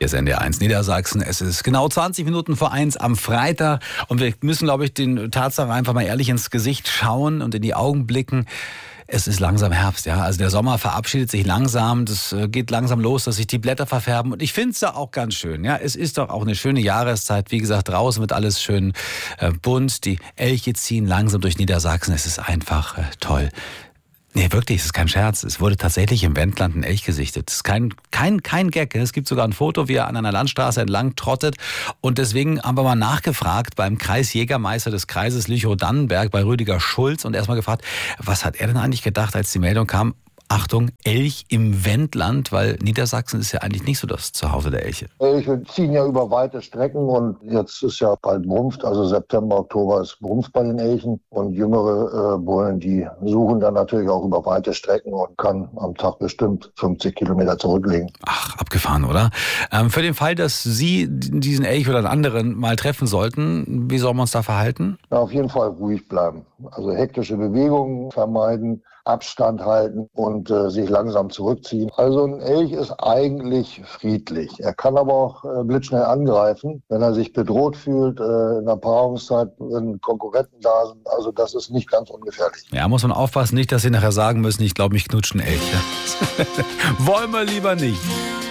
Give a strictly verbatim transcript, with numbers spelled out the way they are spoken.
Hier ist N D R eins Niedersachsen. Es ist genau zwanzig Minuten vor eins am Freitag. Und wir müssen, glaube ich, den Tatsachen einfach mal ehrlich ins Gesicht schauen und in die Augen blicken. Es ist langsam Herbst, ja. Also der Sommer verabschiedet sich langsam. Das geht langsam los, dass sich die Blätter verfärben. Und ich finde es doch auch ganz schön, ja. Es ist doch auch eine schöne Jahreszeit. Wie gesagt, draußen wird alles schön äh, bunt. Die Elche ziehen langsam durch Niedersachsen. Es ist einfach äh, toll. Nee, wirklich, es ist kein Scherz. Es wurde tatsächlich im Wendland ein Elch gesichtet. Es ist kein, kein, kein Gag. Es gibt sogar ein Foto, wie er an einer Landstraße entlang trottet. Und deswegen haben wir mal nachgefragt beim Kreisjägermeister des Kreises Lüchow-Dannenberg bei Rüdiger Schulz und erstmal gefragt, was hat er denn eigentlich gedacht, als die Meldung kam? Achtung, Elch im Wendland, weil Niedersachsen ist ja eigentlich nicht so das Zuhause der Elche. Elche ziehen ja über weite Strecken und jetzt ist ja bald Brunft, also September, Oktober ist Brunft bei den Elchen und jüngere äh, Bullen, die suchen dann natürlich auch über weite Strecken und kann am Tag bestimmt fünfzig Kilometer zurücklegen. Ach, abgefahren, oder? Ähm, für den Fall, dass Sie diesen Elch oder einen anderen mal treffen sollten, wie sollen wir uns da verhalten? Ja, auf jeden Fall ruhig bleiben, also hektische Bewegungen vermeiden, Abstand halten und äh, sich langsam zurückziehen. Also ein Elch ist eigentlich friedlich. Er kann aber auch äh, blitzschnell angreifen, wenn er sich bedroht fühlt, äh, in der Paarungszeit, wenn Konkurrenten da sind. Also das ist nicht ganz ungefährlich. Ja, muss man aufpassen, nicht, dass Sie nachher sagen müssen, ich glaube, mich knutscht ein Elch. Ja? Wollen wir lieber nicht.